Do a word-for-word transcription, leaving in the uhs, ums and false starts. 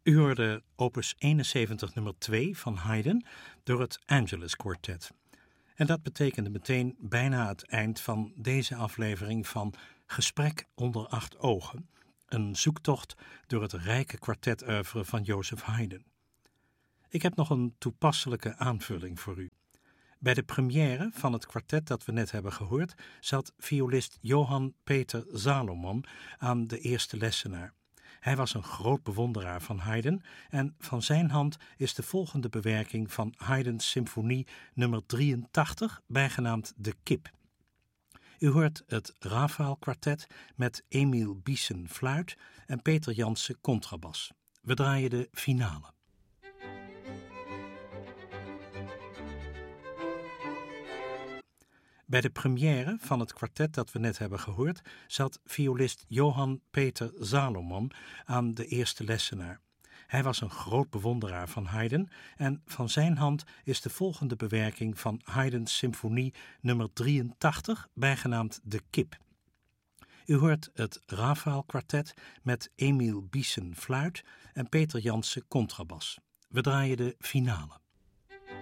U hoorde opus eenenzeventig nummer twee van Haydn door het Angelus Quartet. En dat betekende meteen bijna het eind van deze aflevering van Gesprek onder acht ogen, een zoektocht door het rijke kwartet-oeuvre van Joseph Haydn. Ik heb nog een toepasselijke aanvulling voor u. Bij de première van het kwartet dat we net hebben gehoord zat violist Johann Peter Salomon aan de eerste lessenaar. Hij was een groot bewonderaar van Haydn en van zijn hand is de volgende bewerking van Haydn's symfonie nummer drieëntachtig, bijgenaamd De Kip. U hoort het Rafael kwartet met Emiel Biesen fluit en Peter Jansen contrabas. We draaien de finale. Bij de première van het kwartet dat we net hebben gehoord zat violist Johann Peter Salomon aan de eerste lessenaar. Hij was een groot bewonderaar van Haydn en van zijn hand is de volgende bewerking van Haydn's symfonie nummer drieëntachtig, bijgenaamd De Kip. U hoort het Rafael kwartet met Emiel Biesen fluit en Peter Jansen contrabas. We draaien de finale.